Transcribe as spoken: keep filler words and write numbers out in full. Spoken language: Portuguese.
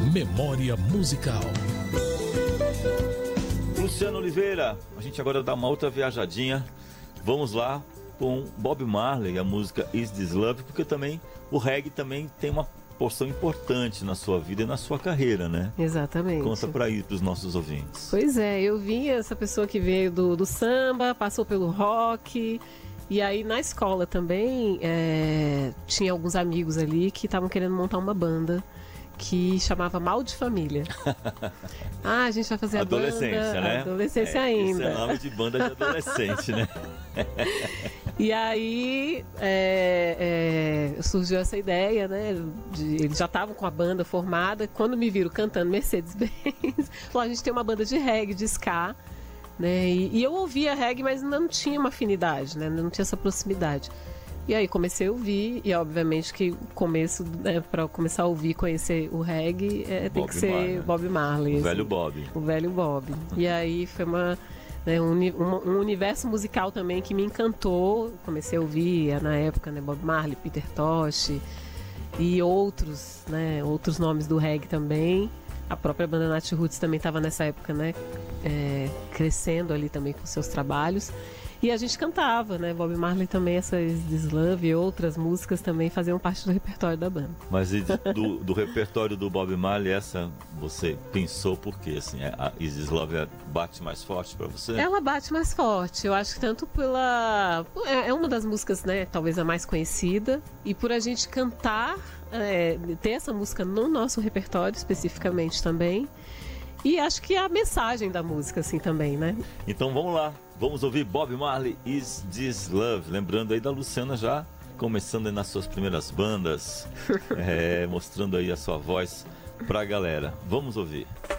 Memória musical. Luciano Oliveira, a gente agora dá uma outra viajadinha. Vamos lá com Bob Marley, a música Is This Love, porque também o reggae também tem uma porção importante na sua vida e na sua carreira, né? Exatamente. Conta por aí para os nossos ouvintes. Pois é, eu vi essa pessoa que veio do, do samba, passou pelo rock, e aí na escola também é, tinha alguns amigos ali que estavam querendo montar uma banda que chamava Mal de Família. Ah, a gente vai fazer a banda... Adolescência, né? Adolescência é, ainda. Esse é nome de banda de adolescente, né? E aí é, é, surgiu essa ideia, né? De, eles já estavam com a banda formada. Quando me viram cantando Mercedes-Benz, falaram, a gente tem uma banda de reggae, de ska, né? E, e eu ouvia reggae, mas ainda não tinha uma afinidade, né? Não tinha essa proximidade. E aí comecei a ouvir, e obviamente que o começo, né, para começar a ouvir, conhecer o reggae, é, tem Bob que ser Marley. Bob Marley. O assim, velho Bob. O velho Bob. E aí foi uma, né, um, um, um universo musical também que me encantou. Comecei a ouvir, na época, né, Bob Marley, Peter Tosh e outros, né, outros nomes do reggae também. A própria banda Nat Roots também estava nessa época, né, é, crescendo ali também com seus trabalhos. E a gente cantava, né? Bob Marley também, essas This Love e outras músicas também faziam parte do repertório da banda. Mas e do, do repertório do Bob Marley, essa você pensou por quê? Assim, a Is This Love bate mais forte pra você? Ela bate mais forte, eu acho que tanto pela... É uma das músicas, né? Talvez a mais conhecida. E por a gente cantar, é, ter essa música no nosso repertório especificamente também. E acho que a mensagem da música, assim, também, né? Então vamos lá, vamos ouvir Bob Marley, Is This Love. Lembrando aí da Luciana já começando aí nas suas primeiras bandas, é, mostrando aí a sua voz pra galera. Vamos ouvir.